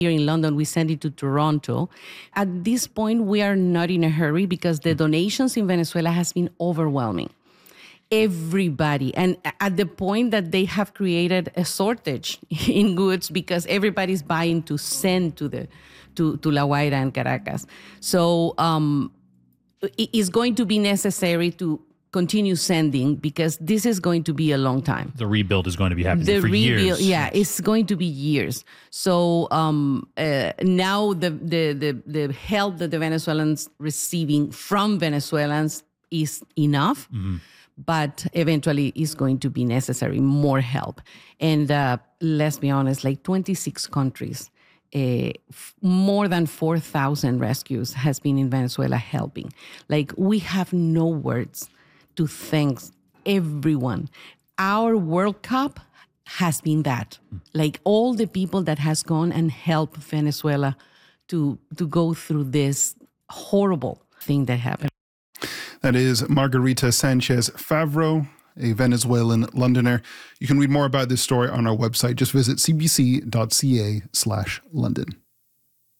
here in London, we send it to Toronto. At this point, we are not in a hurry because the donations in Venezuela has been overwhelming. Everybody, and at the point that they have created a shortage in goods because everybody's buying to send to La Guaira and Caracas. So it is going to be necessary to continue sending because this is going to be a long time. The rebuild is going to be happening for years. Yeah, it's going to be years. So now the help that the Venezuelans receiving from Venezuelans is enough. Mm-hmm. But eventually it's going to be necessary, more help. And let's be honest, like 26 countries, more than 4,000 rescues has been in Venezuela helping. Like, we have no words to thank everyone. Our World Cup has been that. Like, all the people that has gone and helped Venezuela to go through this horrible thing that happened. That is Margarita Sanchez Favro, a Venezuelan Londoner. You can read more about this story on our website. Just visit cbc.ca/London.